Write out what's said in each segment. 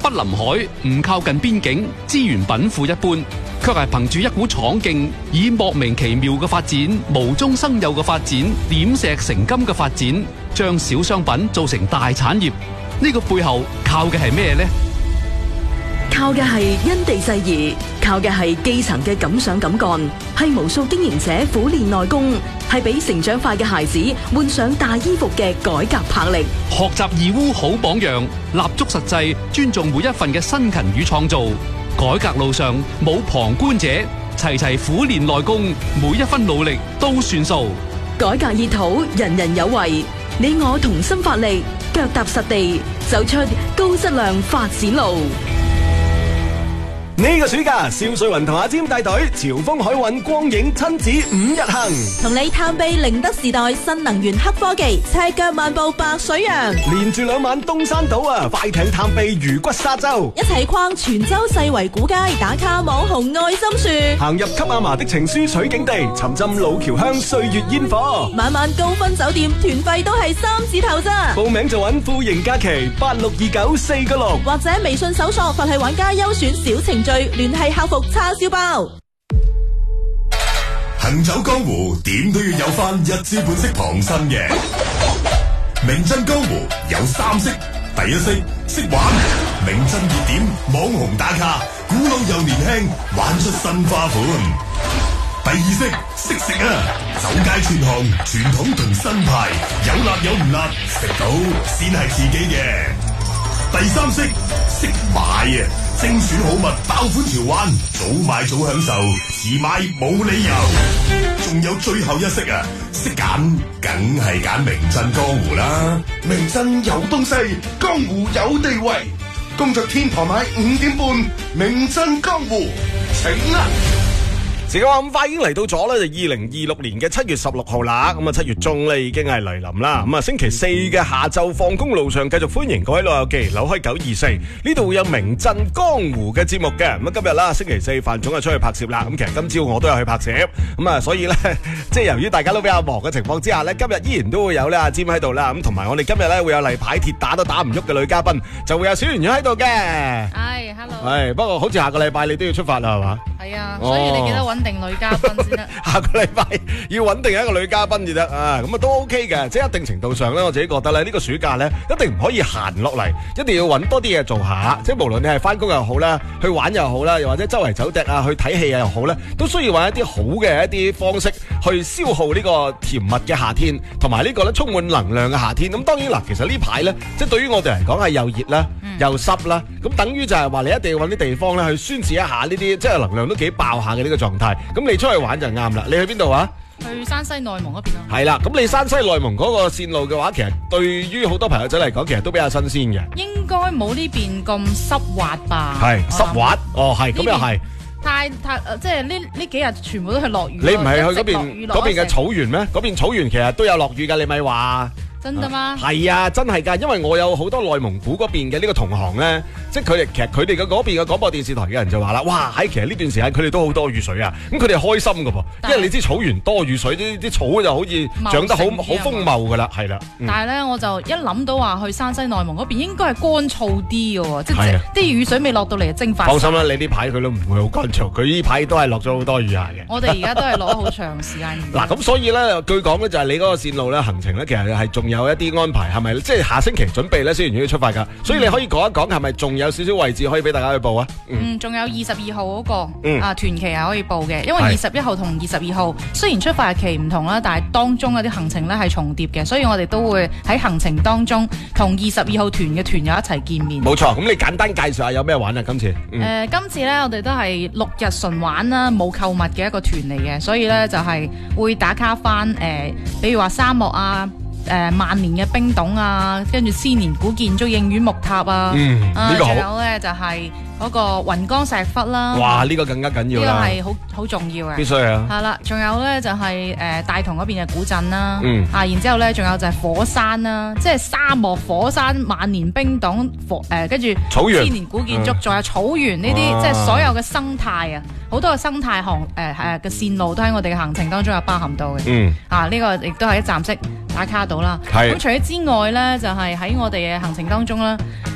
不臨海，唔靠近邊境，資源稟賦一般，卻係憑住一股闖勁，以莫名其妙嘅發展、無中生有嘅發展、點石成金嘅發展，將小商品做成大產業。呢個背後靠嘅係咩呢？ 靠嘅係因地制宜，靠嘅係基層嘅敢想敢幹，係無數經營者苦練內功，係俾成長快嘅孩子換上大衣服嘅改革魄力。 學習義烏好榜樣，立足實際，尊重每一份嘅辛勤與創造。改革路上冇旁觀者，齊齊苦練內功，每一分努力都算數。 改革熱土，人人有為，你我同心發力，腳踏實地，走出高質量發展路。 呢個暑假，邵瑞雲同阿占帶隊潮豐海運光影親子5日行， 同你探秘寧德時代新能源黑科技，赤腳漫步白水洋， 連住2晚東山島啊，快艇探秘魚骨沙洲， 一齊逛泉州世圍古街，打卡網紅愛心樹， 行入給阿嫲的情書取景地，沉浸老橋鄉歲月煙火， 晚晚高分酒店，團費都係3字頭咋。 報名就揾富盈假期862946， 或者微信搜索佛系玩家優選小程序，聯繫客服叉燒包。 行走江湖，點都要有翻一知半識旁身嘅。名震江湖有3式，第一式識玩，名震熱點，網紅打卡，古老又年輕，玩出新花款。第二式識食啊，走街串巷，傳統同新派，有辣有唔辣，食到先係自己嘅。第三式識買啊，精選好物，爆款潮玩，早買早享受，遲買冇理由。仲有最後一式啊，識揀，梗係揀名震江湖啦。名震有東西，江湖有地位。工作天傍晚5點半，名震江湖，請啦！ 時間話咁快已經嚟到咗咧，就2026年嘅7月16號啦。咁啊7月中咧已經係嚟臨啦。咁啊星期4嘅下晝放工路上繼續歡迎各位老友記扭開924，呢度會有名震江湖嘅節目嘅。咁啊今日啦星期4范總就出去拍攝啦。咁其實今朝我都有去拍攝。咁啊所以咧即係由於大家都比較忙嘅情況之下咧，今日依然都會有咧阿占喺度啦。咁同埋我哋今日咧會有例牌鐵打都打唔喐嘅女嘉賓，就會有小圓圓喺度嘅。 係，hello。 係，不過好似下個禮拜你都要出發啦，係嘛？ 係啊，所以你記得穩定女嘉賓先得。 下個禮拜要穩定一個女嘉賓至得啊，咁啊都 OK 嘅，即係一定程度上咧，我自己覺得咧，呢個暑假咧一定唔可以閒落嚟，一定要揾多啲嘢做下。即係無論你係翻工又好啦，去玩又好啦，又或者周圍走趯啊，去睇戲又好咧，都需要揾一啲好嘅一啲方式去消耗呢個甜蜜嘅夏天，同埋呢個咧充滿能量嘅夏天。咁當然啦，其實呢排咧，即係對於我哋嚟講係又熱啦，又濕啦，咁等於就係話你一定要揾啲地方咧去宣泄一下呢啲即係能量都幾爆下嘅呢個狀態。咁你出去玩就啱啦。你去邊度啊？ 去山西內蒙嗰邊咯。 係啦，咁你山西內蒙嗰個線路嘅話，其實對於好多朋友仔嚟講，其實都比較新鮮嘅。 應該冇呢邊咁濕滑吧？ 係濕滑，哦係，咁又係。 太即係呢幾日全部都係落雨。 你唔係去嗰邊嘅草原咩？嗰邊草原其實都有落雨㗎，你咪話。 真㗎嗎？ 係啊，真係㗎，因為我有好多內蒙古嗰邊嘅呢個同行咧，即係佢哋嘅嗰邊嘅廣播電視台嘅人就話啦，哇，喺其實呢段時間佢哋都好多雨水啊，咁佢哋開心㗎噃，因為你知草原多雨水，啲草就好似長得好豐茂㗎啦，係啦。 但係咧，我就一諗到話去山西內蒙嗰邊應該係乾燥啲嘅喎，即係啲雨水未落到嚟就蒸發。放心啦， 你呢排佢都唔會好乾燥，佢呢排都係落咗好多雨下嘅。 我哋而家都係落咗好長時間。 嗱，咁所以咧，據講咧就係你嗰個線路咧行程咧，其實係仲有一啲安排，係咪？即係下星期準備咧，雖然要出發噶，所以你可以講一講，係咪仲有少少位置可以俾大家去報啊？ 仲有22號嗰個團期係可以報嘅，因為21號同22號雖然出發日期唔同啦，但係當中嗰啲行程咧係重疊嘅，所以我哋都會喺行程當中同22號團嘅團友一齊見面。 冇錯，咁你簡單介紹下有咩玩啊？今次今次咧我哋都係6日純玩啦，冇購物嘅一個團嚟嘅，所以咧就係會打卡翻比如話沙漠啊。萬年嘅冰洞啊，跟住千年古建築影院木塔啊，呢個好。仲有咧就係嗰個雲岡石窟啦。 哇，呢個更加緊要啦， 呢個係好重要嘅， 必須啊。 係啦，仲有咧就係大同嗰邊嘅古鎮啦，然之後咧仲有就係火山啦，即係沙漠、火山、萬年冰洞，跟住草原、 千年古建築，仲有草原呢啲，即係所有嘅生態啊，好多嘅生態嘅線路都喺我哋嘅行程當中有包含到嘅。呢個亦都係一站式打卡到啦。咁除咗之外咧，就係喺我哋嘅行程當中啦，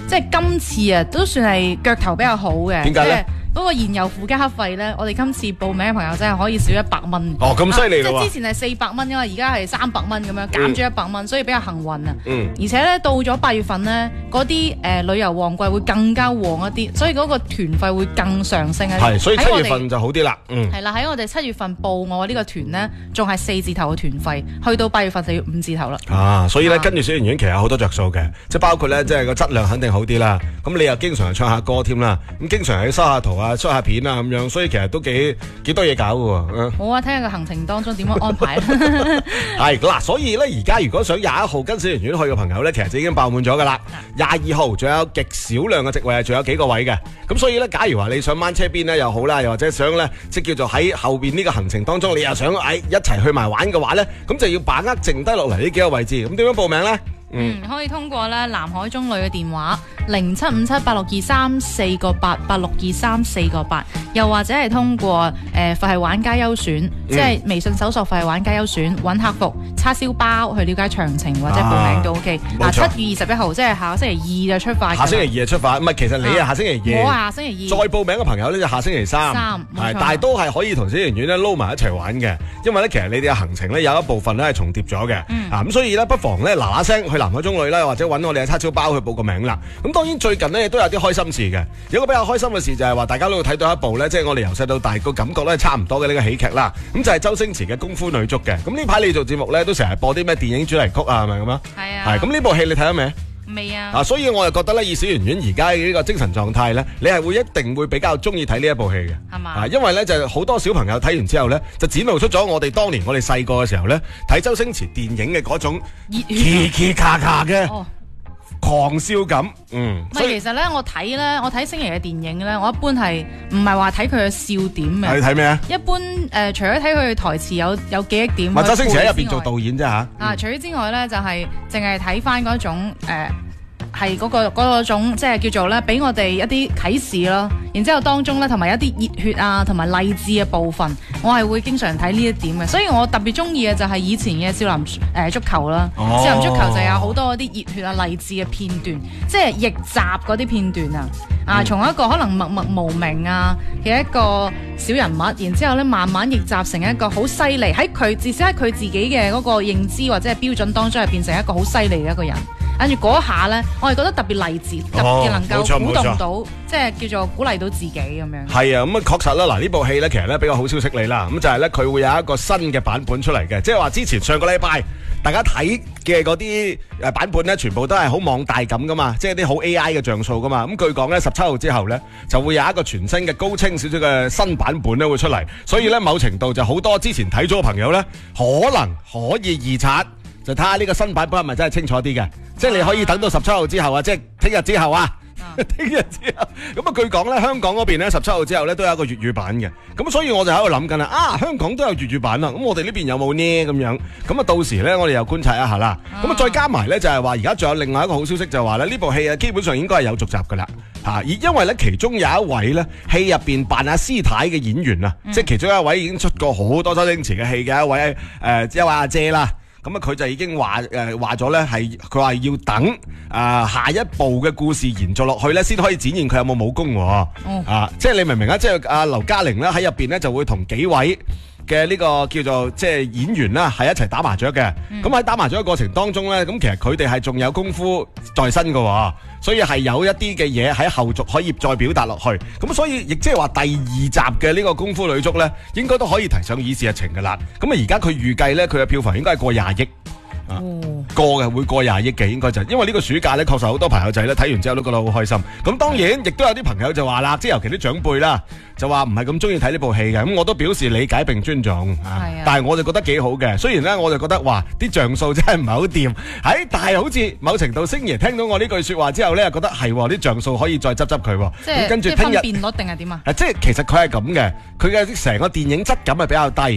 即係今次啊，都算係腳頭比較好嘅。 點解咧？ 嗰個燃油附加費咧，我哋今次報名嘅朋友真係可以少100蚊。 哦，咁犀利咯喎！ 即係之前係400蚊，因為而家係300蚊咁樣減咗100蚊，所以比較幸運啊。而且咧到咗8月份咧，嗰啲旅遊旺季會更加旺一啲，所以嗰個團費會更上升一啲。 係，所以7月份就好啲啦。 係啦，喺我哋7月份報我呢個團咧，仲係4字頭嘅團費，去到8月份就要5字頭啦。 啊，所以咧跟住小圓圓其實有好多着數嘅，即係包括咧即係個質量肯定好啲啦。咁你又經常唱下歌添啦，咁經常喺收下圖啊、出下片啊咁樣，所以其實都幾多嘢搞嘅喎。 好啊，睇下個行程當中點樣安排啦。 係嗱，所以咧而家如果想21號跟小圓圓去嘅朋友咧，其實就已經爆滿咗噶啦。22號仲有極少量嘅席位，仲有幾個位嘅。咁所以咧，假如話你想掹車邊咧又好啦，又或者想咧即叫做喺後邊呢個行程當中，你又想一齊去埋玩嘅話咧，咁就要把握剩低落嚟呢幾個位置。咁點樣報名咧？ 可以通過咧南海中旅嘅電話0757862348862348，又或者係通過佛系玩家優選，即係微信搜索佛系玩家優選，揾客服叉燒包去了解詳情或者報名都 OK。7月21號即係下星期2就出發。 下星期2就出發，唔係其實你下星期2， 我下星期2。 再報名嘅朋友咧就下星期3，係，但係都係可以同小圓圓咧撈埋一齊玩嘅，因為咧其實你哋嘅行程咧有一部分咧係重疊咗嘅，咁所以咧不妨咧嗱嗱聲去南海中旅啦，或者揾我哋嘅叉燒包去報個名啦。咁當然最近呢都有啲開心事嘅，有個比較開心嘅事就係話大家都會睇到一部咧，即係我哋由細到大個感覺咧差唔多嘅呢個喜劇啦。咁就係周星馳嘅功夫女足嘅。咁呢排你做節目咧都成日播啲咩電影主題曲啊，係咪咁啊？係啊。係咁呢部戲你睇咗未？ 未啊。 所以我就覺得咧，以小圓圓而家嘅呢個精神狀態咧，你係會一定會比較中意睇呢一部戲嘅。 係嘛？ 因為咧就好多小朋友睇完之後咧，就展露出咗我哋當年我哋細個嘅時候咧睇周星馳電影嘅嗰種奇奇卡卡嘅狂笑感。 所以其實咧，我睇星爺嘅電影咧，我一般係唔係話睇佢嘅笑點嘅。 你睇咩啊？ 一般除咗睇佢嘅台詞有記憶點， 周星馳喺入邊做導演啫嚇。 除咗之外咧，就係淨係睇翻嗰種係嗰種即係叫做咧，俾我哋一啲啟示咯。然之後當中咧，同埋一啲熱血啊，同埋勵志嘅部分，我係會經常睇呢一點嘅。所以我特別中意嘅就係以前嘅少林足球啦。少林足球就有好多啲熱血啊、勵志嘅片段，即係逆襲嗰啲片段啊。從一個可能默默無名嘅一個小人物，然之後咧慢慢逆襲成一個好犀利，至少喺佢自己嘅嗰個認知或者係標準當中，係變成一個好犀利嘅一個人。跟住嗰下咧，我係覺得特別勵志，特別能夠鼓動到，即係叫做鼓勵到自己咁樣。係啊，咁啊確實啦，嗱呢部戲咧，其實咧比較好消息你啦，咁就係咧佢會有一個新嘅版本出嚟嘅，即係話之前上個禮拜大家睇嘅嗰啲版本咧，全部都係好網大咁噶嘛，即係啲好 AI 嘅像素噶嘛。咁據講咧17號之後咧，就會有一個全新嘅高清少少嘅新版本咧會出嚟，所以咧某程度就好多之前睇咗嘅朋友咧，可能可以二刷，就睇下呢個新版本係咪真係清楚啲嘅。即係你可以等到17號之後啊，即係聽日之後啊，聽日之後。咁啊，據講咧，香港嗰邊咧17號之後咧都有一個粵語版嘅。咁所以我就喺度諗緊啦，香港都有粵語版啦。咁我哋呢邊有冇呢？咁樣咁啊，到時咧我哋又觀察一下啦。咁啊，再加埋咧就係話，而家仲有另外一個好消息就係話咧，呢部戲啊基本上應該係有續集噶啦。而因為咧其中有一位咧戲入邊扮阿師太嘅演員啊，即係其中一位已經出過好多周星馳嘅戲嘅一位一位阿姐啦。咁佢就已經話咗咧，係佢話要等下一部嘅故事延續落去咧，先可以展現佢有冇武功喎。即係你明唔明啊？即係阿劉嘉玲咧喺入邊咧就會同幾位嘅呢個叫做即係演員啦，係一齊打麻雀嘅。咁喺打麻雀嘅過程當中咧，咁其實佢哋係仲有功夫在身嘅，所以係有一啲嘅嘢喺後續可以再表達落去。咁所以亦即係話第2集嘅呢個功夫女足咧，應該都可以提上議事日程嘅啦。咁啊而家佢預計咧，佢嘅票房應該係過20億。會過20億嘅，應該就因為呢個暑假咧，確實好多朋友仔咧睇完之後都覺得好開心。咁當然亦都有啲朋友就話啦，即係尤其啲長輩啦，就話唔係咁中意睇呢部戲嘅。咁我都表示理解並尊重。但係我就覺得幾好嘅。雖然咧，我就覺得話啲像素真係唔係好掂。但係好似某程度星爺聽到我呢句說話之後咧，又覺得係啲像素可以再執佢。 即係跟住聽日分辨率定係點啊？ 即係其實佢係咁嘅，佢嘅成個電影質感係比較低嘅。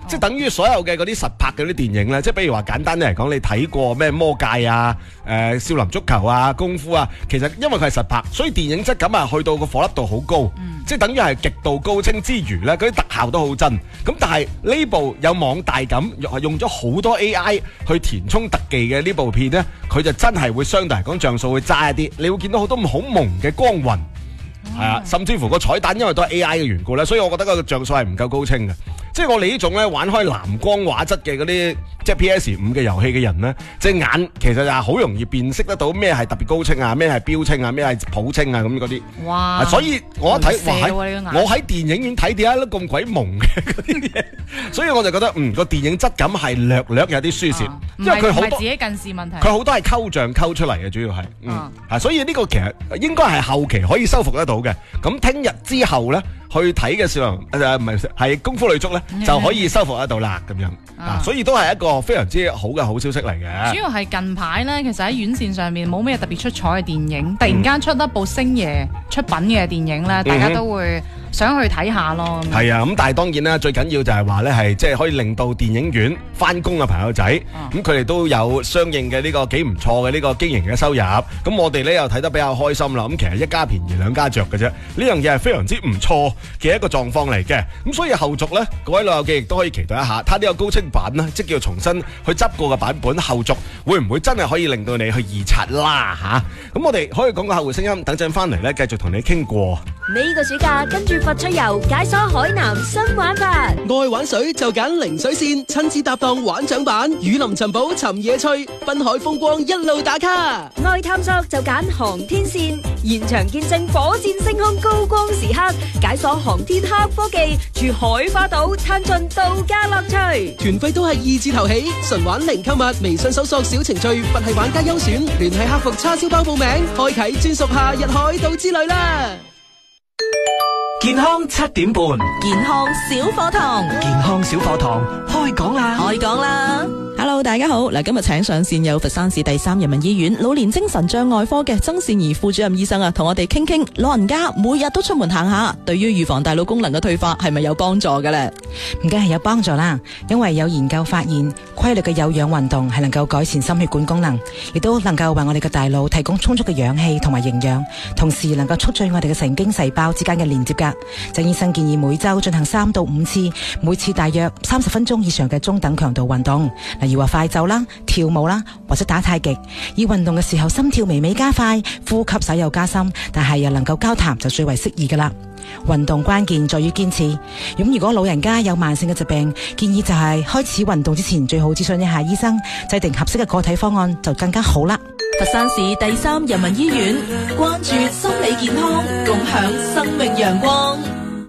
即係等於所有嘅嗰啲實拍嘅啲電影咧，即係比如話簡單啲嚟講，你睇過咩魔戒啊、少林足球啊、功夫啊，其實因為佢係實拍，所以電影質感啊去到個火粒度好高，即係等於係極度高清之餘咧，嗰啲特效都好真。咁但係呢部有網大感，用咗好多 AI 去填充特技嘅呢部片咧，佢就真係會相對嚟講像素會差一啲，你會見到好多好朦嘅光暈。係啊，甚至乎個彩蛋因為都係 AI 嘅緣故咧，所以我覺得個像素係唔夠高清嘅。即係我哋呢種咧玩開藍光畫質嘅嗰啲即係 PS5 嘅遊戲嘅人咧，隻眼其實就係好容易辨識得到咩係特別高清啊，咩係標清啊，咩係普清啊咁嗰啲。 哇！ 所以我一睇我喺電影院睇點解都咁鬼朦嘅嗰啲嘢，所以我就覺得個電影質感係略有啲輸蝕，因為佢好多自己近視問題， 佢好多係溝像溝出嚟嘅，主要係所以呢個其實應該係後期可以修復得到嘅。咁聽日之後咧，去睇嘅少林唔係功夫女足咧，就可以修復得到啦咁樣所以都係一個非常之好嘅好消息嚟嘅。主要係近排咧，其實喺院線上面冇咩特別出彩嘅電影，突然間出一部星爺出品嘅電影咧，大家都會想去睇下咯。 係啊，咁但係當然啦，最緊要就係話咧係即係可以令到電影院翻工嘅朋友仔，咁佢哋都有相應嘅呢個幾唔錯嘅呢個經營嘅收入。咁我哋咧又睇得比較開心啦。咁其實一家便宜兩家着嘅啫，呢樣嘢係非常之唔錯嘅一個狀況嚟嘅。咁所以後續咧，各位老友記亦都可以期待一下，睇呢個高清版啦，即叫重新去執過嘅版本，後續會唔會真係可以令到你去二刷啦吓？咁我哋可以講個客戶聲音，等陣翻嚟咧繼續同你傾過。 呢個暑假跟住佛出遊，解鎖海南新玩法。 愛玩水就揀零水線，親自搭檔玩槳板，雨林尋寶尋野趣，濱海風光一路打卡。 愛探索就揀航天線，現場見證火箭升空高光時刻，解鎖航天黑科技，住海花島探盡度假樂趣。 團費都係2字頭起，純玩零購物，微信搜索小程序佛系玩家優選，聯繫客服叉燒包報名，開啟專屬夏日海島之旅啦。 健康7點半， 健康小課堂， 健康小課堂開講啦， 開講啦。Hello， 大家好。嗱，今日請上線有佛山市第3人民醫院老年精神障礙科嘅曾善儀副主任醫生啊，同我哋傾傾老人家每日都出門行下，對於預防大腦功能嘅退化係咪有幫助嘅咧？ 唔梗係有幫助啦，因為有研究發現，規律嘅有氧運動係能夠改善心血管功能，亦都能夠為我哋嘅大腦提供充足嘅氧氣同埋營養，同時能夠促進我哋嘅神經細胞之間嘅連接噶。曾醫生建議每周進行3到5次，每次大約30分鐘以上嘅中等強度運動，例如話快走啦、跳舞啦，或者打太極。以運動嘅時候心跳微微加快，呼吸稍有加深，但係又能夠交談就最為適宜噶啦。運動關鍵在於堅持。咁如果老人家有慢性嘅疾病，建議就係開始運動之前最好諮詢一下醫生，制定合適嘅個體方案就更加好啦。 佛山市第3人民醫院關注心理健康，共享生命陽光。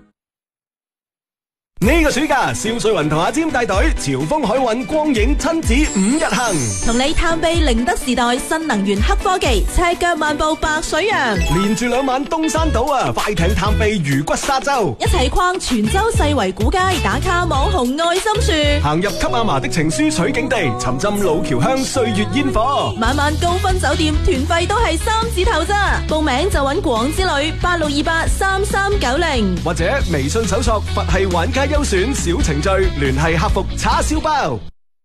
呢個暑假，邵瑞雲同阿尖帶隊潮豐海運光影親子5日行， 同你探秘寧德時代新能源黑科技，赤腳漫步白水洋， 連住2晚東山島啊，快艇探秘魚骨沙洲， 一齊逛泉州世圍古街，打卡網紅愛心樹， 行入給阿嫲的情書取景地，沉浸老橋鄉歲月煙火， 晚晚高分酒店，團費都係3字頭咋，報名就揾廣之旅86283390， 或者微信搜索佛系玩家優選小程序，聯繫客服叉燒包。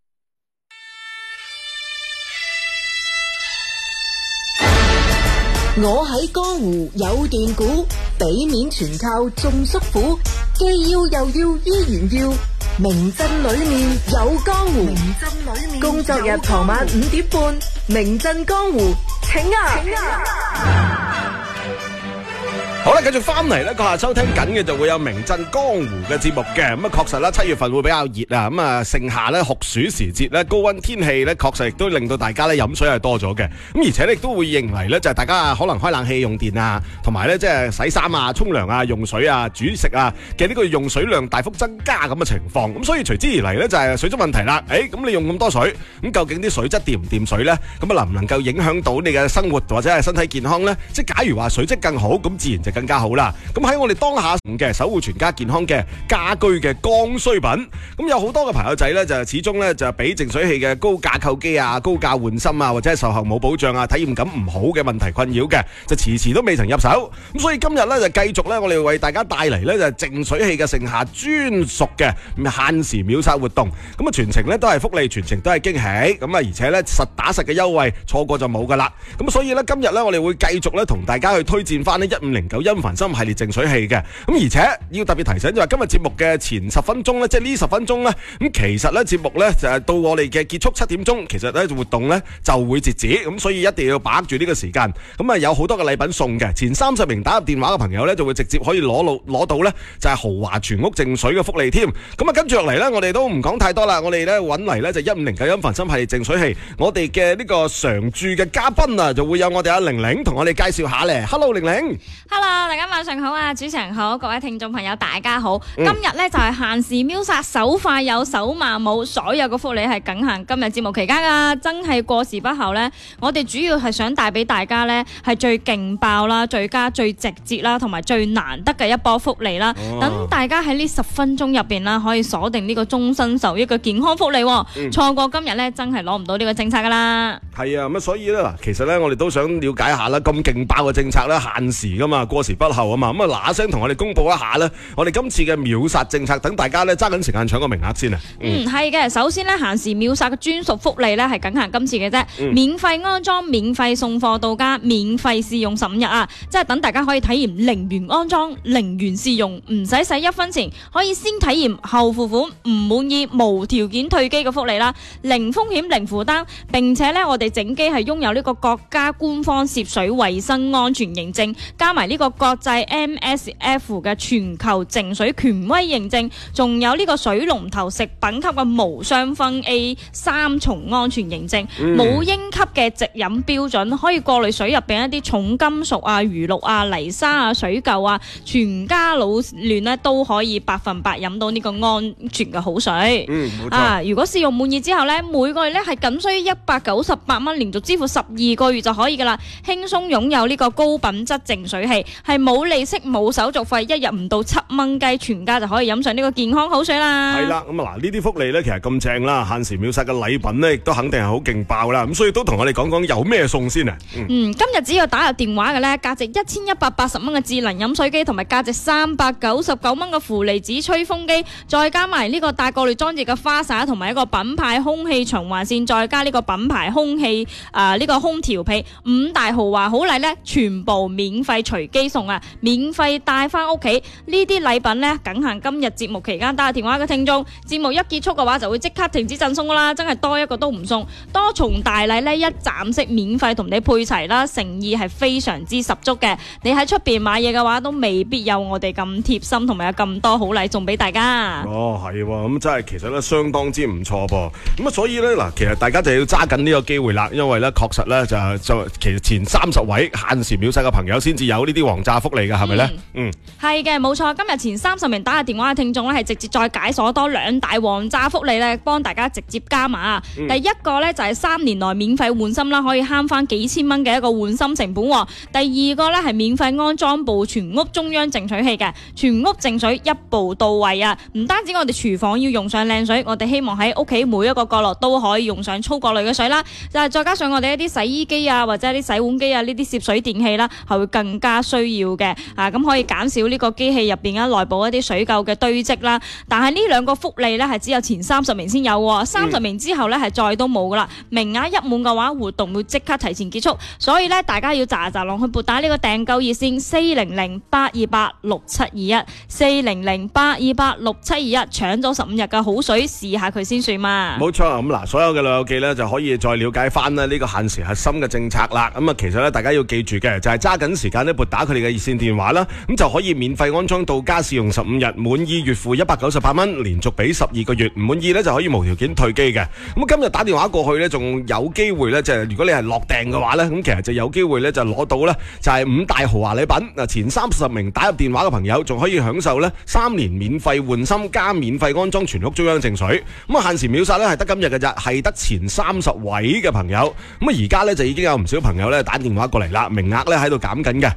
我喺江湖有段古，俾面全靠種叔父，既要又要依然要，名鎮裏面有江湖。工作日傍晚5點半，名鎮江湖，請啊！ 好啦，繼續翻嚟咧，閣下收聽緊嘅就會有名鎮江湖嘅節目嘅。咁啊，確實啦，7月份會比較熱啊。咁啊，盛夏咧酷暑時節咧，高溫天氣咧，確實亦都令到大家咧飲水係多咗嘅。咁而且咧亦都會認為咧，就係大家可能開冷氣用電啊，同埋咧即係洗衫啊、沖涼啊、用水啊、煮食啊嘅呢個用水量大幅增加咁嘅情況。咁所以隨之而嚟咧就係水質問題啦。咁你用咁多水，咁究竟啲水質掂唔掂水咧？咁啊能唔能夠影響到你嘅生活或者係身體健康咧？即係假如話水質更好，咁自然就更加家好啦。咁喺我哋當下嘅守護全家健康嘅家居嘅剛需品，咁有好多嘅朋友仔咧就始終咧就俾淨水器嘅高架構機啊、高架換芯啊，或者係售後冇保障啊、體驗感唔好嘅問題困擾嘅，就遲都未曾入手。咁所以今日咧就繼續咧，我哋為大家帶嚟咧就係淨水器嘅盛夏專屬嘅限時秒殺活動。咁啊全程咧都係福利，全程都係驚喜。咁啊而且咧實打實嘅優惠，錯過就冇噶啦。咁所以咧今日咧我哋會繼續咧同大家去推薦翻呢1509因凡森系列淨水器嘅。咁而且要特別提醒就係今日節目嘅前10分鐘咧，即係呢10分鐘咧，咁其實咧節目咧就係到我哋嘅結束7點鐘，其實咧活動咧就會截止。咁所以一定要把握住呢個時間。咁啊有好多嘅禮品送嘅，前30名打入電話嘅朋友咧就會直接可以攞到咧就係豪華全屋淨水嘅福利添。咁啊跟住落嚟咧，我哋都唔講太多啦，我哋咧揾嚟咧就1509因凡森系列淨水器，我哋嘅呢個常駐嘅嘉賓啊，就會有我哋阿玲玲同我哋介紹下咧。Hello，玲玲。 Hello， 大家晚上好啊，主持人好，各位聽眾朋友大家好。今日咧就係限時秒殺，手快有手慢冇，所有嘅福利係僅限今日節目期間噶，真係過時不候咧。我哋主要係想帶俾大家咧係最勁爆啦、最直接啦，同埋最難得嘅一波福利啦。等大家喺呢10分鐘入邊啦，可以鎖定呢個終身受益嘅健康福利。錯過今日咧，真係攞唔到呢個政策噶啦。 係啊，咁所以咧嗱，其實咧我哋都想了解下啦，咁勁爆嘅政策咧限時噶嘛，過時不候啊嘛，咁啊嗱聲同我哋公布一下咧，我哋今次嘅秒殺政策，等大家咧揸緊時間搶個名額先啊。 係嘅，首先咧限時秒殺嘅專屬福利咧係僅限今次嘅啫，免費安裝、免費送貨到家、免費試用15日啊，即係等大家可以體驗0元安裝、0元試用，唔使使1分錢，可以先體驗後付款，唔滿意無條件退機嘅福利啦，零風險零負擔，並且咧我哋整機係擁有呢個國家官方涉水衛生安全認證，加埋呢個國際 MSF 嘅全球淨水權威認證，仲有呢個水龍頭食品級嘅無雙酚 A 3重安全認證，母嬰級嘅直飲標準，可以過濾水入邊一啲重金屬啊、餘氯啊、泥沙啊、水垢啊，全家老嫩咧都可以100%飲到呢個安全嘅好水。 冇錯。 如果試用滿意之後咧，每個月咧係僅需198蚊，連續支付12個月就可以噶啦，輕鬆擁有呢個高品質淨水器，係冇利息、冇手續費，一日唔到7蚊雞，全家就可以飲上呢個健康好水啦。 係啦，咁啊嗱，呢啲福利咧其實咁正啦，限時秒殺嘅禮品咧亦都肯定係好勁爆啦，咁所以都同我哋講講有咩送先啊。 今日只要打入電話嘅咧，價值1180蚊嘅智能飲水機，同埋價值399蚊嘅負離子吹風機，再加埋呢個大過濾裝置嘅花灑，同埋一個品牌空氣循環線，再加呢個品牌空氣呢個空調被，5大豪華好禮咧，全部免費隨機送啊！免費帶翻屋企，呢啲禮品咧，僅限今日節目期間打電話嘅聽眾。節目一結束嘅話，就會即刻停止贈送噶啦，真係多一個都唔送。多重大禮咧，一站式免費同你配齊啦，誠意係非常之十足嘅。你喺出邊買嘢嘅話，都未必有我哋咁貼心，同埋有咁多好禮送俾大家。 係喎，咁真係其實咧相當之唔錯噃。咁啊，所以咧嗱，其實大家就要揸緊呢個機會啦，因為咧確實咧就其實前30位限時秒殺嘅朋友先至有呢啲王炸福利嘅，係咪咧？ 係嘅，冇錯。今日前30名打嘅電話嘅聽眾咧，係直接再解鎖多2大王炸福利咧，幫大家直接加碼。第一個咧就係3年內免費換芯啦，可以慳翻幾千蚊嘅一個換芯成本。第二個咧係免費安裝部全屋中央淨水器嘅，全屋淨水一步到位啊！唔單止我哋廚房要用上靚水，我哋希望喺屋企每一個角落都可以用上粗過濾嘅水啦。就係再加上我哋一啲洗衣機啊，或者一啲洗碗機啊，呢啲攝水電器啦，係會更加需要嘅。咁可以減少呢個機器入邊嘅內部一啲水垢嘅堆積啦。但係呢2個福利咧係只有前30名先有，30名之後咧係再都冇噶啦。名額一滿嘅話，活動會即刻提前結束，所以咧大家要喳喳浪去撥打呢個訂購熱線400-828-6721 400-828-6721，搶咗15日嘅好水，試下佢先算嘛。 冇錯，咁嗱，所有嘅老友記咧就可以再了解翻呢個限時核心嘅政策啦。咁啊，其實咧大家要記住嘅就係揸緊時間咧撥打佢哋嘅熱線電話啦，咁就可以免費安裝到家試用15日，滿意月付198蚊，連續俾12個月，唔滿意咧就可以無條件退機嘅。咁今日打電話過去咧，仲有機會咧，就係如果你係落訂嘅話咧，咁其實就有機會咧就攞到咧就係5大豪華禮品。嗱，前30名打入電話嘅朋友仲可以享受咧3年免費換芯加免費安裝全屋中央淨水。咁啊，限時秒殺咧係得今日嘅咋，係得前30位嘅朋友。咁啊，而家咧就已經有唔少朋友咧打電話過嚟啦，名額咧喺度減緊嘅。